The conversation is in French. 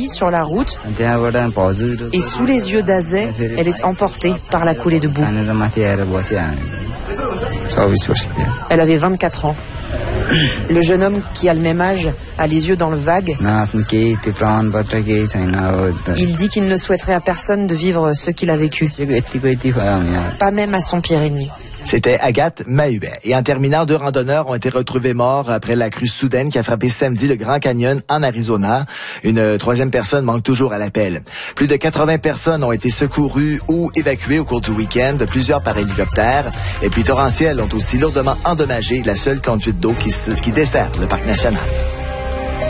surgit sur la route et sous les yeux d'Azay, elle est emportée par la coulée de boue. Elle avait 24 ans. Le jeune homme qui a le même âge a les yeux dans le vague. Il dit qu'il ne souhaiterait à personne de vivre ce qu'il a vécu. Pas même à son pire ennemi. C'était Agathe Mahuet. Et en terminant, 2 randonneurs ont été retrouvés morts après la crue soudaine qui a frappé samedi le Grand Canyon en Arizona. Une 3e personne manque toujours à l'appel. Plus de 80 personnes ont été secourues ou évacuées au cours du week-end, plusieurs par hélicoptère. Et puis torrentielles ont aussi lourdement endommagé la seule conduite d'eau qui dessert le parc national.